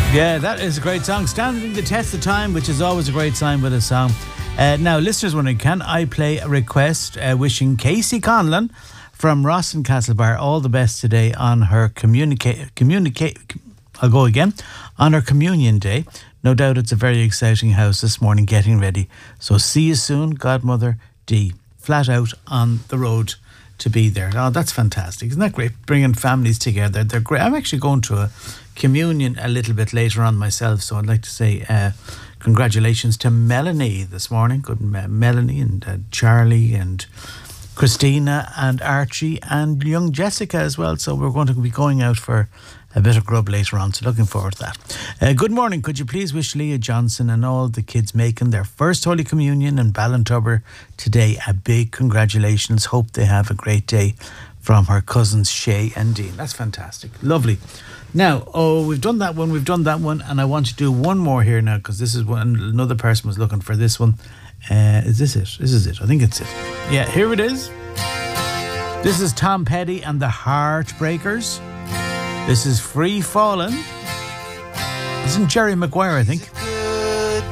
Yeah, that is a great song. Standing the test of time, which is always a great sign with a song. Now, listeners wondering, can I play a request wishing Casey Conlon from Ross and Castlebar all the best today on her I'll go again. On her communion day. No doubt it's a very exciting house this morning getting ready. So see you soon, Godmother D. Flat out on the road to be there. Oh, that's fantastic. Isn't that great? Bringing families together. They're great. I'm actually going to a communion a little bit later on myself, so I'd like to say congratulations to Melanie this morning. Good Melanie and Charlie and Christina and Archie and young Jessica as well. So we're going to be going out for a bit of grub later on, so looking forward to that. Good morning. Could you please wish Leah Johnson and all the kids making their first Holy Communion in Ballintubber today a big congratulations. Hope they have a great day, from her cousins Shay and Dean. That's fantastic. Lovely. Now, we've done that one, and I want to do one more here now, because this is one, another person was looking for this one. Is this it? This is it. I think it's it. Yeah, here it is. This is Tom Petty and the Heartbreakers. This is Free Fallin'. Isn't Jerry Maguire, I think.